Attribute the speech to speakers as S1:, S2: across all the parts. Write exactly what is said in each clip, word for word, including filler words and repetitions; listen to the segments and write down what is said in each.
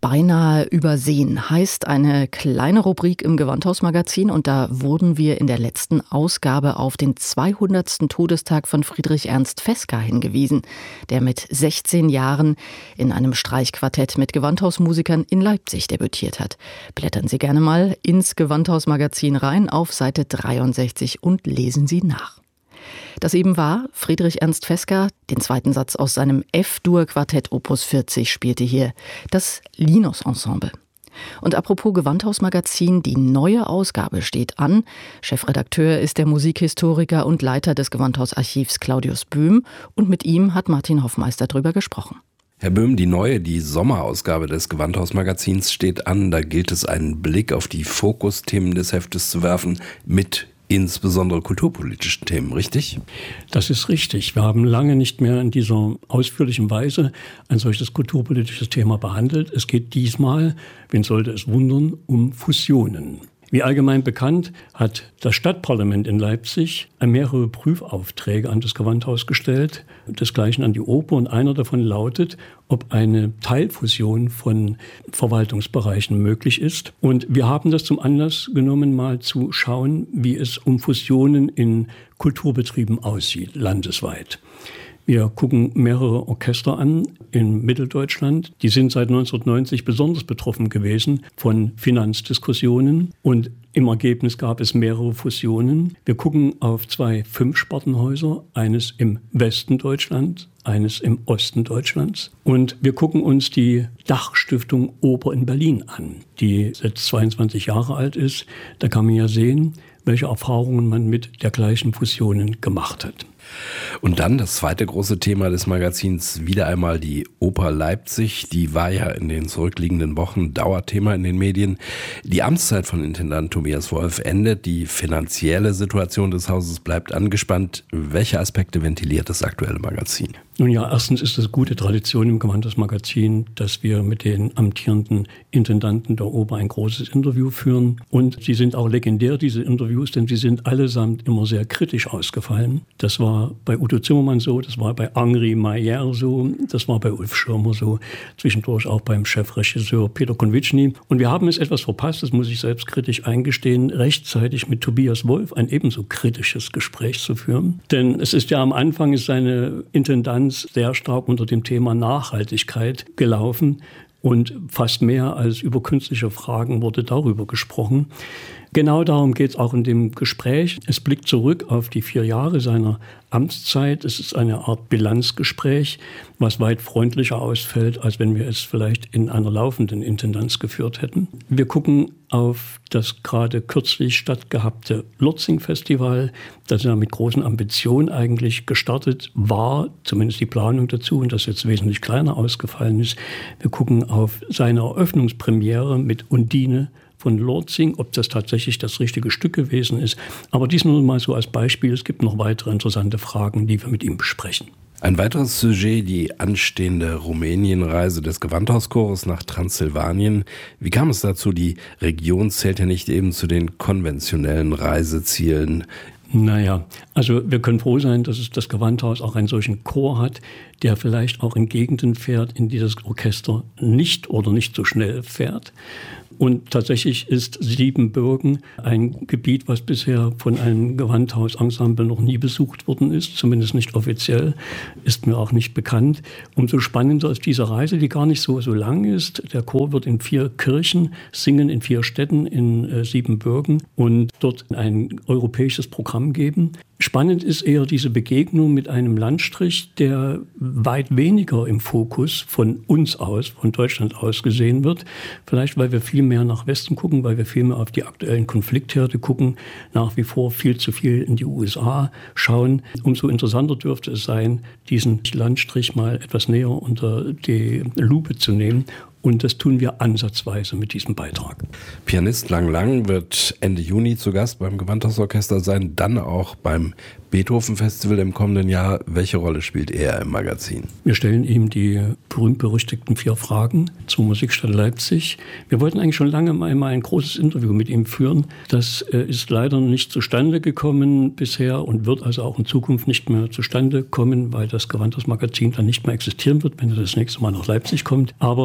S1: Beinahe übersehen heißt eine kleine Rubrik im Gewandhaus-Magazin, und da wurden wir in der letzten Ausgabe auf den zweihundertsten Todestag von Friedrich Ernst Fesca hingewiesen, der mit sechzehn Jahren in einem Streichquartett mit Gewandhausmusikern in Leipzig debütiert hat. Blättern Sie gerne mal ins Gewandhaus-Magazin rein auf Seite dreiundsechzig und lesen Sie nach. Das eben war Friedrich Ernst Fesca. Den zweiten Satz aus seinem F-Dur-Quartett Opus vierzig spielte hier das Linus-Ensemble. Und apropos Gewandhaus-Magazin, die neue Ausgabe steht an. Chefredakteur ist der Musikhistoriker und Leiter des Gewandhausarchivs Claudius Böhm, und mit ihm hat Martin Hoffmeister drüber gesprochen.
S2: Herr Böhm, die neue, die Sommerausgabe des Gewandhaus-Magazins steht an. Da gilt es, einen Blick auf die Fokusthemen des Heftes zu werfen, mit insbesondere kulturpolitischen Themen, richtig?
S3: Das ist richtig. Wir haben lange nicht mehr in dieser ausführlichen Weise ein solches kulturpolitisches Thema behandelt. Es geht diesmal, wen sollte es wundern, um Fusionen. Wie allgemein bekannt, hat das Stadtparlament in Leipzig mehrere Prüfaufträge an das Gewandhaus gestellt, desgleichen an die Oper, und einer davon lautet, ob eine Teilfusion von Verwaltungsbereichen möglich ist. Und wir haben das zum Anlass genommen, mal zu schauen, wie es um Fusionen in Kulturbetrieben aussieht, landesweit. Wir gucken mehrere Orchester an in Mitteldeutschland. Die sind seit neunzehnhundertneunzig besonders betroffen gewesen von Finanzdiskussionen, und im Ergebnis gab es mehrere Fusionen. Wir gucken auf zwei Fünf-Spartenhäuser, eines im Westen Deutschlands, eines im Osten Deutschlands. Und wir gucken uns die Dachstiftung Oper in Berlin an, die jetzt zweiundzwanzig Jahre alt ist. Da kann man ja sehen, welche Erfahrungen man mit dergleichen Fusionen gemacht hat.
S2: Und dann das zweite große Thema des Magazins, wieder einmal die Oper Leipzig. Die war ja in den zurückliegenden Wochen Dauerthema in den Medien. Die Amtszeit von Intendant Tobias Wolf endet. Die finanzielle Situation des Hauses bleibt angespannt. Welche Aspekte ventiliert das aktuelle Magazin?
S3: Nun ja, erstens ist es gute Tradition im Gewandhaus-Magazin, dass wir mit den amtierenden Intendanten der Oper ein großes Interview führen. Und sie sind auch legendär, diese Interviews, denn sie sind allesamt immer sehr kritisch ausgefallen. Das war bei Udo Zimmermann so, das war bei Henri Mayer so, das war bei Ulf Schirmer so, zwischendurch auch beim Chefregisseur Peter Konvitschny. Und wir haben es etwas verpasst, das muss ich selbstkritisch eingestehen, rechtzeitig mit Tobias Wolf ein ebenso kritisches Gespräch zu führen. Denn es ist ja am Anfang ist seine Intendanz sehr stark unter dem Thema Nachhaltigkeit gelaufen, und fast mehr als über künstliche Fragen wurde darüber gesprochen. Genau darum geht es auch in dem Gespräch. Es blickt zurück auf die vier Jahre seiner Amtszeit. Es ist eine Art Bilanzgespräch, was weit freundlicher ausfällt, als wenn wir es vielleicht in einer laufenden Intendanz geführt hätten. Wir gucken auf das gerade kürzlich stattgehabte Lorzing-Festival, das ja mit großen Ambitionen eigentlich gestartet war, zumindest die Planung dazu, und das jetzt wesentlich kleiner ausgefallen ist. Wir gucken auf seine Eröffnungspremiere mit Undine von Lorzing, ob das tatsächlich das richtige Stück gewesen ist. Aber dies nur mal so als Beispiel. Es gibt noch weitere interessante Fragen, die wir mit ihm besprechen.
S2: Ein weiteres Sujet, die anstehende Rumänienreise des Gewandhauschores nach Transsilvanien. Wie kam es dazu? Die Region zählt ja nicht eben zu den konventionellen Reisezielen.
S3: Naja, also wir können froh sein, dass es das Gewandhaus auch einen solchen Chor hat, der vielleicht auch in Gegenden fährt, in die das Orchester nicht oder nicht so schnell fährt. Und tatsächlich ist Siebenbürgen ein Gebiet, was bisher von einem Gewandhausensemble noch nie besucht worden ist, zumindest nicht offiziell, ist mir auch nicht bekannt. Umso spannender ist diese Reise, die gar nicht so, so lang ist. Der Chor wird in vier Kirchen singen, in vier Städten in äh, Siebenbürgen, und dort ein europäisches Programm geben. Spannend ist eher diese Begegnung mit einem Landstrich, der weit weniger im Fokus von uns aus, von Deutschland aus gesehen wird. Vielleicht, weil wir viel mehr nach Westen gucken, weil wir viel mehr auf die aktuellen Konfliktherde gucken, nach wie vor viel zu viel in die U S A schauen. Umso interessanter dürfte es sein, diesen Landstrich mal etwas näher unter die Lupe zu nehmen. Und das tun wir ansatzweise mit diesem Beitrag.
S2: Pianist Lang Lang wird Ende Juni zu Gast beim Gewandhausorchester sein, dann auch beim Beethoven-Festival im kommenden Jahr. Welche Rolle spielt er im Magazin?
S3: Wir stellen ihm die berühmt-berüchtigten vier Fragen zur Musikstadt Leipzig. Wir wollten eigentlich schon lange mal ein großes Interview mit ihm führen. Das ist leider nicht zustande gekommen bisher und wird also auch in Zukunft nicht mehr zustande kommen, weil das Gewandhaus-Magazin dann nicht mehr existieren wird, wenn er das nächste Mal nach Leipzig kommt. Aber wir freuen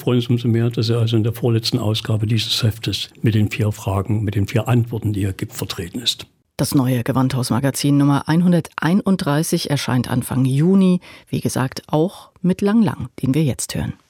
S3: freuen uns umso mehr, dass er also in der vorletzten Ausgabe dieses Heftes mit den vier Fragen, mit den vier Antworten, die er gibt, vertreten ist.
S1: Das neue Gewandhaus-Magazin Nummer hunderteinunddreißig erscheint Anfang Juni. Wie gesagt, auch mit Lang Lang, den wir jetzt hören.